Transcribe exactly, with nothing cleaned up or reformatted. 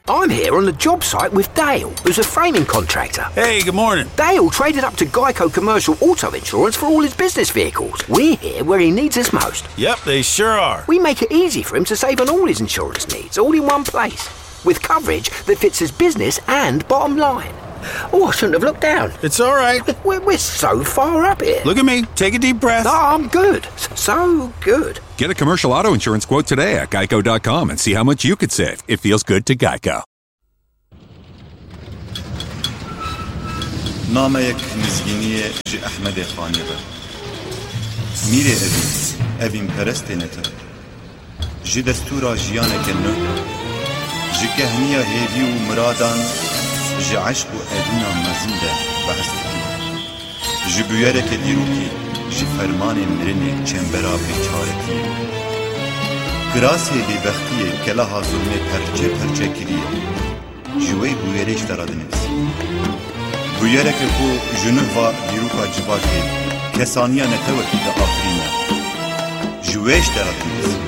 I'm here on the job site with Dale, who's a framing contractor. Hey, good morning. Dale traded up to Geico Commercial Auto Insurance for all his business vehicles. We're here where he needs us most. Yep, they sure are. We make it easy for him to save on all his insurance needs, all in one place, with coverage that fits his business and bottom line. Oh, I shouldn't have looked down. It's all right. We're, we're so far up here. Look at me. Take a deep breath. Oh, I'm good. So good. Get a commercial auto insurance quote today at geico dot com and see how much you could save. It feels good to Geico. نامەیەک نزگینیە ji Ehmedê Xanê be. Mîrê evîn, evîn perestê netir. Ji destûra jiyaneke nû, ji kehniya hêvî û miradan, ji eşq û evîna mezin de behs dikir. Ji bûyereke dîrokî, ji fermanê mirinê çembera bêçaretiyê. Kirasê bêbextiyê keleha zulmê perçe perçe kiriye. Ji wê bûyerê ji te re dinivîsî. Bûyereke ku ji nûva dîroka civakê kesaniya netewekî de afirîne. Ji wê ji te re dinivîsî.